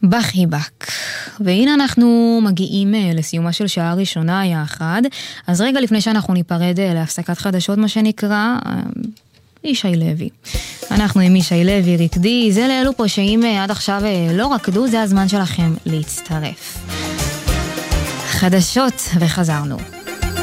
בחיבק. והנה אנחנו מגיעים לסיומה של שעה ראשונה יחד. אז רגע לפני שאנחנו ניפרד להפסקת חדשות, מה שנקרא, ישי לוי. אנחנו עם ישי לוי, רקדי, זה לאלו פה שאם עד עכשיו לא רקדו, זה הזמן שלכם להצטרף. חדשות וחזרנו.